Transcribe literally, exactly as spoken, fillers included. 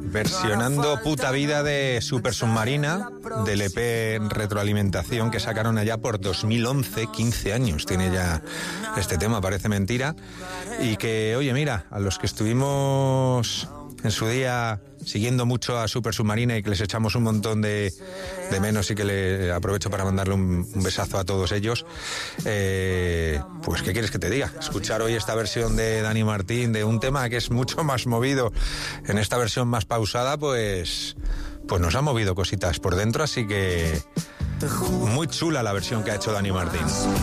versionando Puta Vida de Super Submarina, del E P Retroalimentación que sacaron allá por dos mil once, quince años tiene ya este tema, parece mentira, y que, oye, mira, a los que estuvimos en su día siguiendo mucho a Super Submarina y que les echamos un montón de, de menos, y que le aprovecho para mandarle un, un besazo a todos ellos, eh, pues ¿qué quieres que te diga? Escuchar hoy esta versión de Dani Martín de un tema que es mucho más movido, en esta versión más pausada, pues, pues nos ha movido cositas por dentro, así que muy chula la versión que ha hecho Dani Martín.